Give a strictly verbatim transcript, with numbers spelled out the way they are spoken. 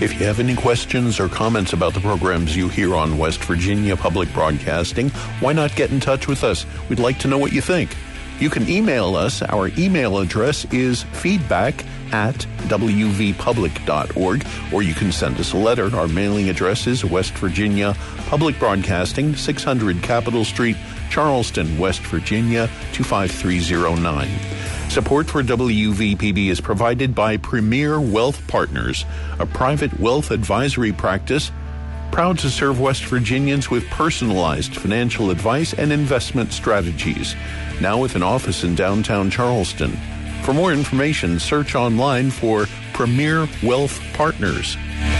If you have any questions or comments about the programs you hear on West Virginia Public Broadcasting, why not get in touch with us? We'd like to know what you think. You can email us. Our email address is feedback at w v public dot org, or you can send us a letter. Our mailing address is West Virginia Public Broadcasting, six hundred Capitol Street, Charleston, West Virginia, two five three zero nine. Support for W V P B is provided by Premier Wealth Partners, a private wealth advisory practice proud to serve West Virginians with personalized financial advice and investment strategies. Now with an office in downtown Charleston. For more information, search online for Premier Wealth Partners.